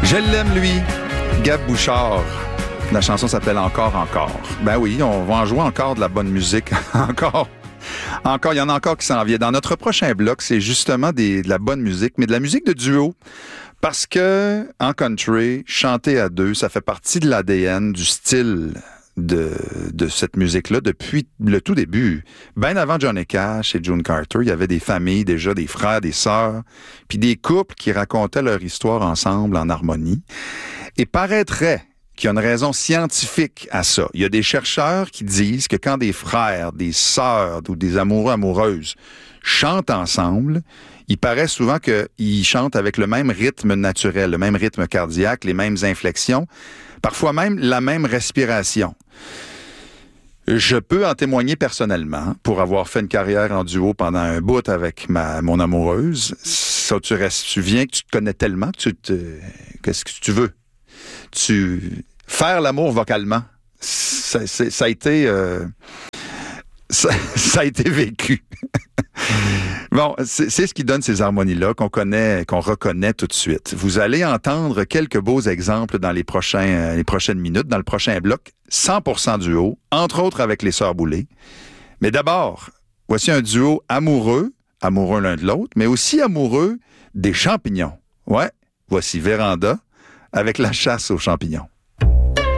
Je l'aime, lui. Gab Bouchard. La chanson s'appelle Encore, encore. Ben oui, on va en jouer encore de la bonne musique. Encore, il y en a encore qui s'en viennent. Dans notre prochain bloc, c'est justement de la bonne musique, mais de la musique de duo. Parce que, en country, chanter à deux, ça fait partie de l'ADN, du style de cette musique-là depuis le tout début. Bien avant Johnny Cash et June Carter, il y avait des familles déjà, des frères, des sœurs, puis des couples qui racontaient leur histoire ensemble en harmonie. Et paraîtrait qu'il y a une raison scientifique à ça. Il y a des chercheurs qui disent que quand des frères, des sœurs ou des amoureux, amoureuses chantent ensemble, il paraît souvent qu'ils chantent avec le même rythme naturel, le même rythme cardiaque, les mêmes inflexions, parfois même la même respiration. Je peux en témoigner personnellement, pour avoir fait une carrière en duo pendant un bout avec mon amoureuse. Ça, tu viens que tu te connais tellement qu'est-ce que tu veux? Faire l'amour vocalement, ça a été ça a été vécu. Bon, c'est ce qui donne ces harmonies-là qu'on reconnaît tout de suite. Vous allez entendre quelques beaux exemples dans les prochaines minutes, dans le prochain bloc, 100% duo, entre autres avec les Sœurs Boulay. Mais d'abord, voici un duo amoureux l'un de l'autre, mais aussi amoureux des champignons. Ouais, voici Véranda avec La chasse aux champignons.